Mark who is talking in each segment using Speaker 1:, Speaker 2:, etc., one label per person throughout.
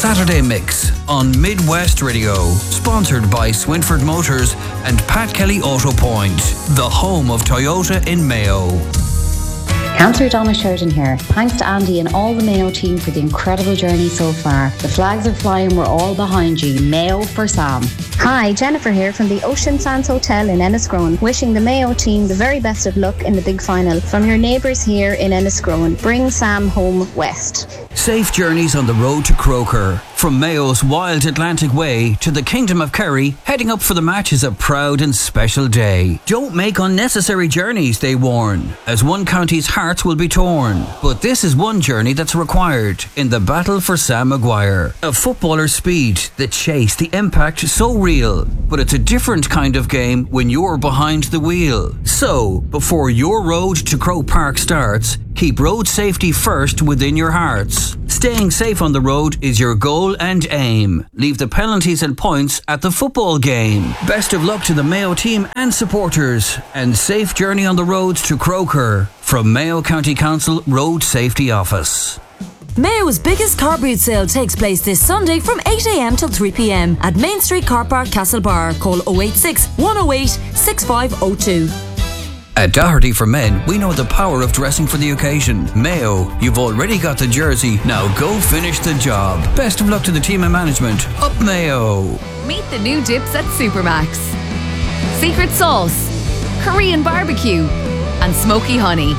Speaker 1: Saturday Mix on Midwest Radio, sponsored by Swinford Motors and Pat Kelly Auto Point, the home of Toyota in Mayo.
Speaker 2: Councillor Donna Sheridan here. Thanks to Andy and all the Mayo team for the incredible journey so far. The flags are flying, we're all behind you. Mayo for Sam.
Speaker 3: Hi, Jennifer here from the Ocean Sands Hotel in Enniscrone, wishing the Mayo team the very best of luck in the big final. From your neighbours here in Enniscrone, bring Sam home west.
Speaker 1: Safe journeys on the road to Croker. From Mayo's wild Atlantic Way to the Kingdom of Kerry, heading up for the match is a proud and special day. Don't make unnecessary journeys, they warn, as one county's hearts will be torn. But this is one journey that's required in the battle for Sam Maguire. A footballer's speed, the chase, the impact, so real. But it's a different kind of game when you're behind the wheel. So, before your road to Croke Park starts, keep road safety first within your hearts. Staying safe on the road is your goal and aim. Leave the penalties and points at the football game. Best of luck to the Mayo team and supporters, and safe journey on the roads to Croker from Mayo County Council Road Safety Office.
Speaker 4: Mayo's biggest car boot sale takes place this Sunday from 8am till 3pm at Main Street Car Park, Castlebar. Call 086 108 6502.
Speaker 1: At Doherty for Men, we know the power of dressing for the occasion. Mayo, you've already got the jersey, now go finish the job. Best of luck to the team and management. Up Mayo!
Speaker 5: Meet the new dips at Supermax. Secret sauce, Korean barbecue, and smoky honey.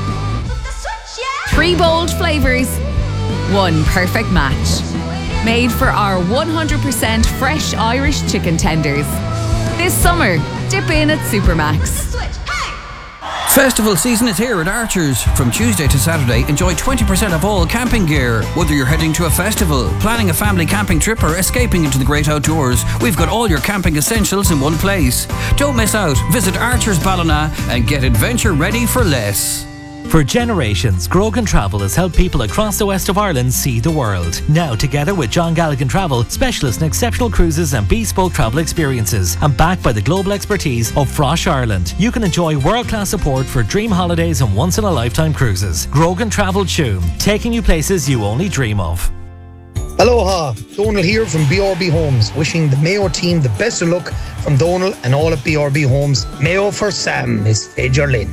Speaker 5: 3 bold flavours, 1 perfect match. Made for our 100% fresh Irish chicken tenders. This summer, dip in at Supermax.
Speaker 1: Festival season is here at Archers. From Tuesday to Saturday, enjoy 20% off all camping gear. Whether you're heading to a festival, planning a family camping trip, or escaping into the great outdoors, we've got all your camping essentials in one place. Don't miss out. Visit Archers Ballina and get adventure ready for less.
Speaker 6: For generations, Grogan Travel has helped people across the west of Ireland see the world. Now, together with John Galligan Travel, specialists in exceptional cruises and bespoke travel experiences, and backed by the global expertise of Frosh Ireland, you can enjoy world-class support for dream holidays and once-in-a-lifetime cruises. Grogan Travel Tuam, taking you places you only dream of.
Speaker 7: Aloha, Donal here from BRB Homes, wishing the Mayo team the best of luck from Donal and all at BRB Homes. Mayo for Sam is Fager Lynn.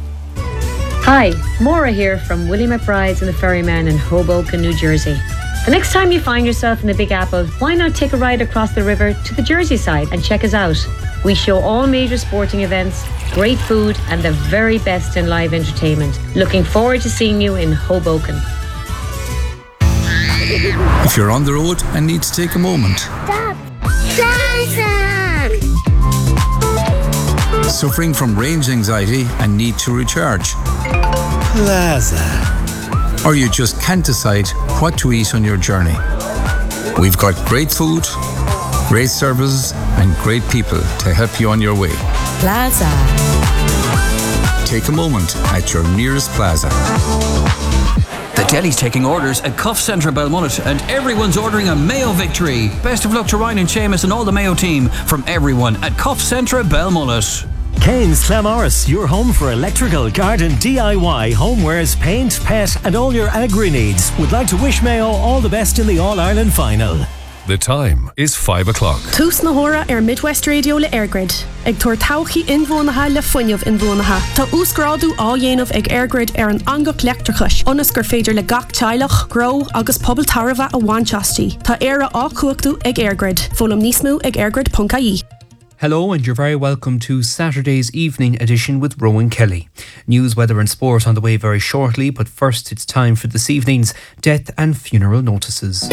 Speaker 8: Hi, Maura here from Willie McBride's and the Ferryman in Hoboken, New Jersey. The next time you find yourself in the Big Apple, why not take a ride across the river to the Jersey side and check us out? We show all major sporting events, great food, and the very best in live entertainment. Looking forward to seeing you in Hoboken.
Speaker 9: If you're on the road and need to take a moment.
Speaker 10: Stop. Jason!
Speaker 9: Suffering from range anxiety and need to recharge.
Speaker 11: Plaza.
Speaker 9: Or you just can't decide what to eat on your journey. We've got great food, great services, and great people to help you on your way.
Speaker 4: Plaza.
Speaker 9: Take a moment at your nearest Plaza.
Speaker 1: The deli's taking orders at Cuff Centre Belmullet, and everyone's ordering a Mayo victory. Best of luck to Ryan and Seamus and all the Mayo team from everyone at Cuff Centre Belmullet.
Speaker 6: Kane's Clamorris, your home for electrical, garden, DIY, homewares, paint, pet, and all your agri needs. Would like to wish Mayo all the best in the All-Ireland final.
Speaker 12: The time is 5 o'clock.
Speaker 13: Tús na hora Midwest Radio le Airgrid. Ag tuair tauchaí inbhuanaithe le fuinneamh inbhuanaithe. Tá úscráidú á dhéanamh ag Airgrid an angach leictrachais. Ionas gur féidir le gach teilech, grow agus pobl tarbha a bhainteastí. Tá éire á cuachtú ag Airgrid. Fólam níos mó ag airgrid.ie.
Speaker 14: Hello, and you're very welcome to Saturday's evening edition with Rowan Kelly. News, weather and sport on the way very shortly, but first it's time for this evening's death and funeral notices.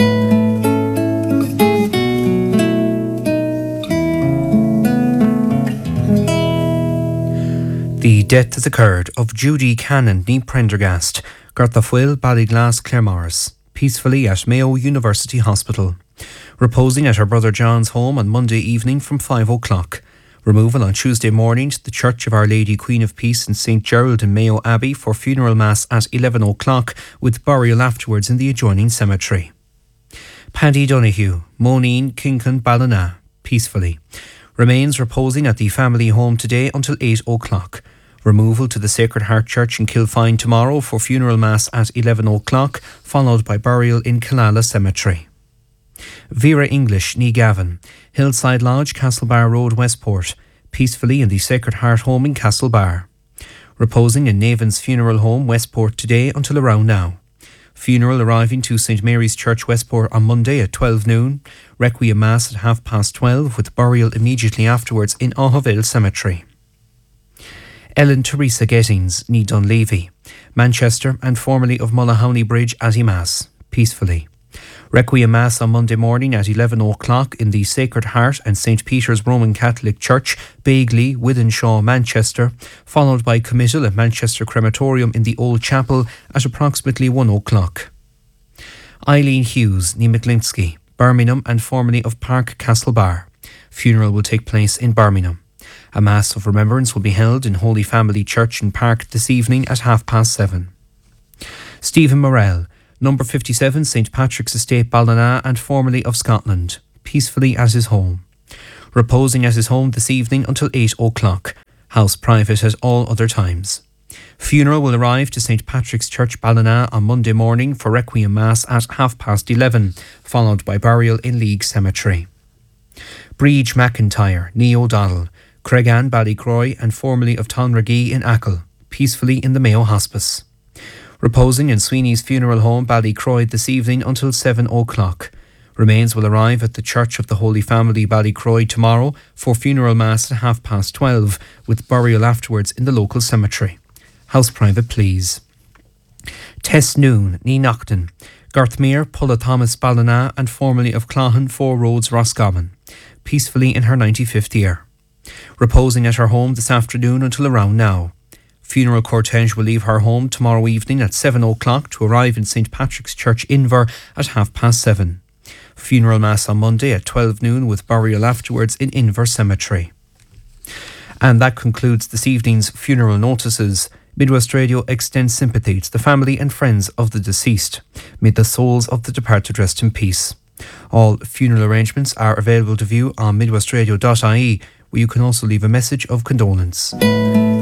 Speaker 14: The death has occurred of Judy Cannon ní Prendergast, Garthafuil, Ballyglass, Claremorris, peacefully at Mayo University Hospital. Reposing at her brother John's home on Monday evening from 5 o'clock. Removal on Tuesday morning to the Church of Our Lady Queen of Peace in St Gerald in Mayo Abbey for funeral mass at 11 o'clock with burial afterwards in the adjoining cemetery. Paddy Donoghue, Moneen, Kincon, Ballina, peacefully. Remains reposing at the family home today until 8 o'clock. Removal to the Sacred Heart Church in Kilfine tomorrow for funeral mass at 11 o'clock, followed by burial in Killala Cemetery. Vera English, Ní Gavin, Hillside Lodge, Castlebar Road, Westport, peacefully in the Sacred Heart Home in Castlebar. Reposing in Navan's Funeral Home, Westport today until around now. Funeral arriving to St Mary's Church, Westport on Monday at 12 noon. Requiem Mass at 12:30 with burial immediately afterwards in Auhaville Cemetery. Ellen Teresa Gettings, Ní Dunleavy, Manchester and formerly of Mullahowney Bridge at Mass, peacefully. Requiem Mass on Monday morning at 11 o'clock in the Sacred Heart and St Peter's Roman Catholic Church, Begley, Wythenshawe, Manchester, followed by committal at Manchester Crematorium in the Old Chapel at approximately 1 o'clock. Eileen Hughes, Ní Mcglinsky, Birmingham and formerly of Park Castlebar. Funeral will take place in Birmingham. A Mass of Remembrance will be held in Holy Family Church in Park this evening at 7:30. Stephen Morrell, number 57 St Patrick's Estate, Ballina and formerly of Scotland, peacefully at his home. Reposing at his home this evening until 8 o'clock. House private at all other times. Funeral will arrive to St Patrick's Church, Ballina on Monday morning for Requiem Mass at 11:30, followed by burial in League Cemetery. Breege McIntyre, Ní O'Donnell, Craigan, Ballycroy and formerly of Tonragee in Achill, peacefully in the Mayo Hospice. Reposing in Sweeney's Funeral Home, Ballycroy this evening until 7 o'clock. Remains will arrive at the Church of the Holy Family, Ballycroy tomorrow for funeral mass at 12:30 with burial afterwards in the local cemetery. House private, please. Tess Noon, Ní Nocton, Garthmere, Pulla Thomas, Ballina and formerly of Clohan, 4 Roads, Roscommon, peacefully in her 95th year. Reposing at her home this afternoon until around now. Funeral cortege will leave her home tomorrow evening at 7 o'clock to arrive in St Patrick's Church, Inver at 7:30. Funeral Mass on Monday at 12 noon with burial afterwards in Inver Cemetery. And that concludes this evening's funeral notices. Midwest Radio extends sympathy to the family and friends of the deceased. May the souls of the departed rest in peace. All funeral arrangements are available to view on midwestradio.ie, where you can also leave a message of condolence.